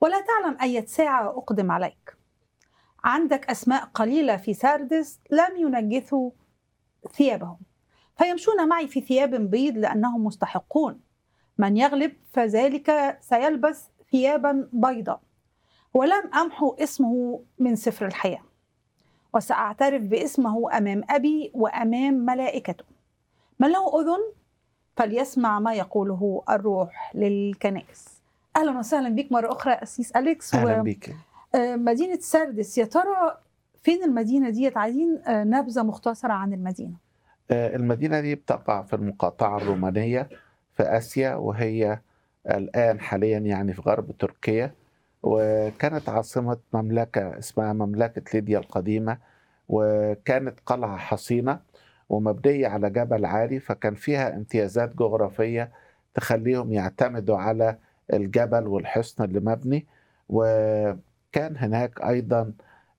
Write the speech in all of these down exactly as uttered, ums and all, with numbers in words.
ولا تعلم أية ساعة أقدم عليك. عندك أسماء قليلة في ساردس لم ينجثوا ثيابهم، فيمشون معي في ثياب بيض لأنهم مستحقون. من يغلب فذلك سيلبس ثيابا بيضاء، ولم أمحو اسمه من سفر الحياة، وسأعترف باسمه أمام أبي وأمام ملائكته. من له أذن فليسمع ما يقوله الروح للكنائس. أهلا وسهلا بك مرة أخرى أسيس أليكس. أهلا بك. مدينة ساردس، يا ترى فين المدينة دي؟ عايزين نبذة مختصرة عن المدينة. المدينة دي بتقع في المقاطعة الرومانية في آسيا، وهي الآن حاليا يعني في غرب تركيا، وكانت عاصمة مملكة اسمها مملكة ليديا القديمة، وكانت قلعة حصينة ومبنية على جبل عالي، فكان فيها امتيازات جغرافية تخليهم يعتمدوا على الجبل والحصن اللي مبني. وكان هناك أيضا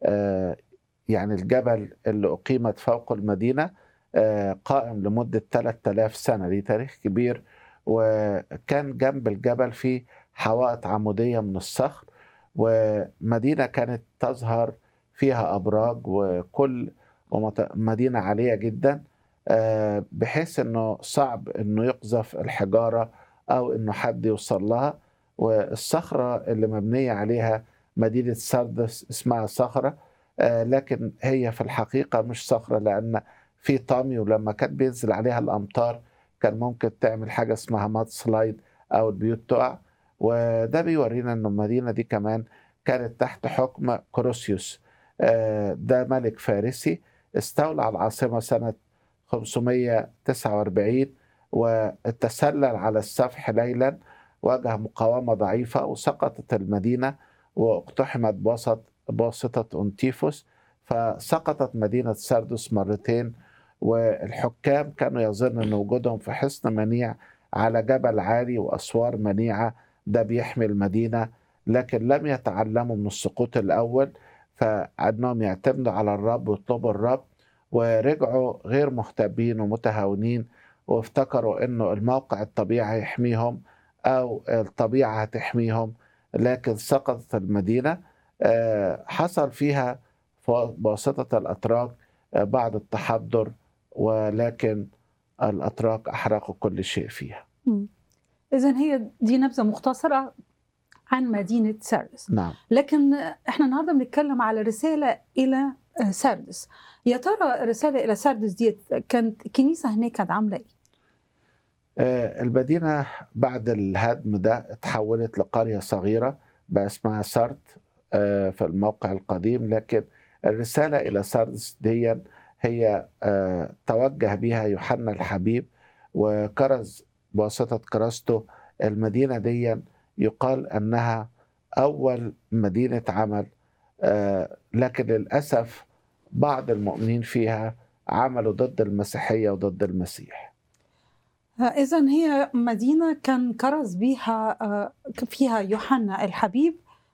يعني الجبل اللي أقيمت فوق المدينة قائم لمدة ثلاثة آلاف سنة، دي تاريخ كبير. وكان جنب الجبل في حوائط عمودية من الصخر، ومدينة كانت تظهر فيها أبراج، وكل مدينة عالية جدا بحيث أنه صعب أنه يقذف الحجارة أو أنه حد يوصل لها. والصخرة اللي مبنية عليها مدينة ساردس اسمها صخرة، لكن هي في الحقيقة مش صخرة، لأن في طامي، ولما كان بينزل عليها الأمطار كان ممكن تعمل حاجة اسمها ماد سلايد أو البيوت تقع. وده بيورينا أن المدينة دي كمان كانت تحت حكم كروسيوس، ده ملك فارسي استولى على العاصمة سنة خمسمائة وتسعة وأربعين، وتسلل على السفح ليلا، واجه مقاومة ضعيفة وسقطت المدينة، واقتحمت بوسط بواسطة أنتيفوس، فسقطت مدينة ساردس مرتين. والحكام كانوا يظنوا أن وجودهم في حصن منيع على جبل عالي وأسوار منيعة ده بيحمي المدينة، لكن لم يتعلموا من السقوط الأول، فأنهم يعتمدوا على الرب ويطلبوا الرب، ورجعوا غير مهتبين ومتهاونين، وافتكروا أنه الموقع الطبيعي يحميهم أو الطبيعة هتحميهم، لكن سقطت المدينة. حصل فيها بواسطة الأتراك بعض التحضر، ولكن الأتراك أحرقوا كل شيء فيها. إذن هي دي نبذة مختصرة عن مدينة ساردس. نعم. لكن احنا النهاردة بنتكلم على رسالة إلى ساردس. يا ترى رسالة إلى ساردس دي كانت الكنيسة هناك كانت عاملة إيه؟ المدينة بعد الهدم ده اتحولت لقرية صغيرة بقى اسمها سارت في الموقع القديم، لكن الرسالة إلى ساردس دي هي توجه بها يوحنا الحبيب، وكرز بواسطة كراسته المدينة دي يقال أنها أول مدينة عمل، لكن للأسف بعض المؤمنين فيها عملوا ضد المسيحية وضد المسيح. إذن هي مدينة كان كرز بيها فيها يوحنا الحبيب،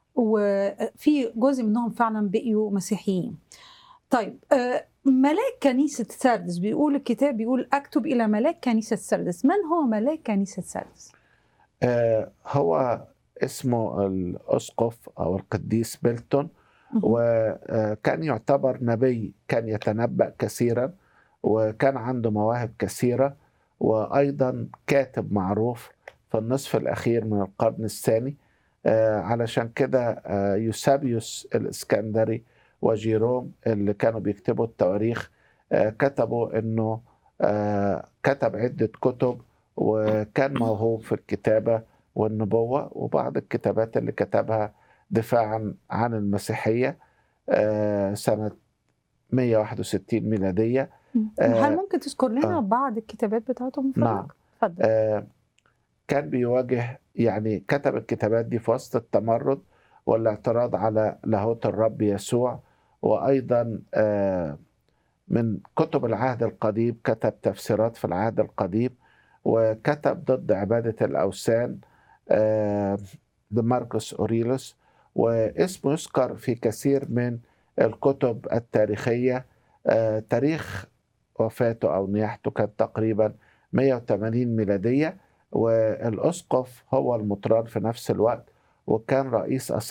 وفي جزء منهم فعلا بقيوا مسيحيين. طيب، ملاك كنيسة ساردس، بيقول الكتاب بيقول أكتب إلى ملاك كنيسة ساردس. من هو ملاك كنيسة ساردس؟ آه هو اسمه الأسقف أو القديس بيلتون، وكان يعتبر نبي، كان يتنبأ كثيرا، وكان عنده مواهب كثيرة، وأيضا كاتب معروف في النصف الأخير من القرن الثاني. آه علشان كده آه يوسابيوس الإسكندري وجيروم اللي كانوا بيكتبوا التواريخ آه كتبوا أنه آه كتب عدة كتب، وكان موهوب في الكتابة والنبوة، وبعض الكتابات اللي كتبها دفاعا عن المسيحية آه سنة مئة وواحد وستين ميلادية. هل ممكن تذكر لنا آه بعض الكتابات بتاعتهم من نعم. فضلك؟ اتفضل. آه كان بيواجه، يعني كتب الكتابات دي في وسط التمرد والاعتراض على لاهوت الرب يسوع، وأيضا آه من كتب العهد القديم كتب تفسيرات في العهد القديم، وكتب ضد عبادة الأوثان آه دماركوس أوريلوس، واسمه يذكر في كثير من الكتب التاريخية. آه تاريخ وفاته أو نياحته كان تقريبا مئة وثمانين ميلادية، والأسقف هو المطران في نفس الوقت، وكان رئيس